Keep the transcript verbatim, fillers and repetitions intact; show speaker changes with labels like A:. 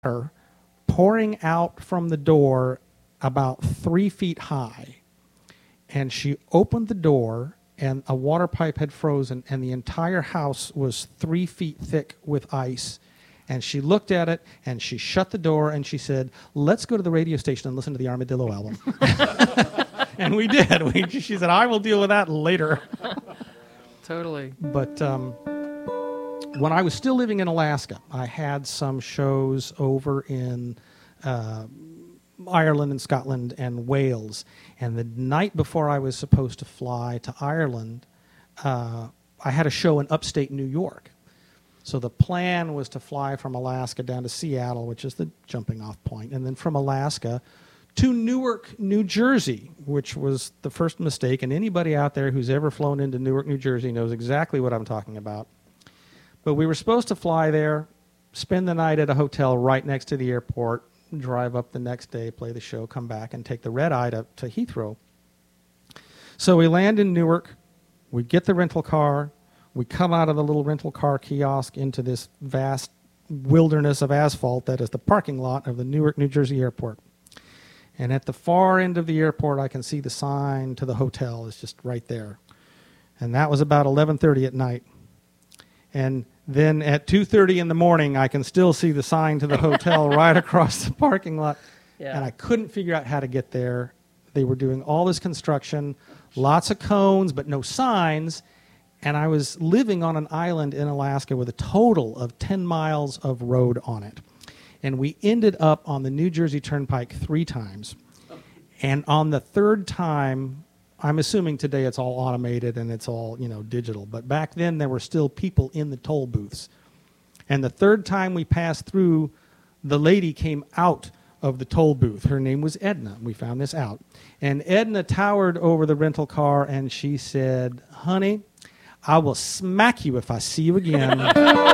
A: water pouring out from the door about three feet high. And she opened the door, and a water pipe had frozen, and the entire house was three feet thick with ice. And she looked at it, and she shut the door, and she said, "Let's go to the radio station and listen to the Armadillo album." And we did. We, she said, "I will deal with that later."
B: Totally.
A: But um, when I was still living in Alaska, I had some shows over in uh, Ireland and Scotland and Wales. And the night before I was supposed to fly to Ireland, uh, I had a show in upstate New York. So the plan was to fly from Alaska down to Seattle, which is the jumping off point, and then from Alaska to Newark, New Jersey, which was the first mistake. And anybody out there who's ever flown into Newark, New Jersey knows exactly what I'm talking about. But we were supposed to fly there, spend the night at a hotel right next to the airport, drive up the next day, play the show, come back, and take the red-eye to, to Heathrow. So we land in Newark, we get the rental car, we come out of the little rental car kiosk into this vast wilderness of asphalt that is the parking lot of the Newark, New Jersey airport. And at the far end of the airport, I can see the sign to the hotel is just right there. And that was about eleven thirty at night. And then at two thirty in the morning, I can still see the sign to the hotel right across the parking lot.
B: Yeah.
A: And I couldn't figure out how to get there. They were doing all this construction, lots of cones, but no signs. And I was living on an island in Alaska with a total of ten miles of road on it. And we ended up on the New Jersey Turnpike three times. And on the third time, I'm assuming today it's all automated and it's all, you know, digital. But back then, there were still people in the toll booths. And the third time we passed through, the lady came out of the toll booth. Her name was Edna. We found this out. And Edna towered over the rental car, and she said, "Honey, I will smack you if I see you again."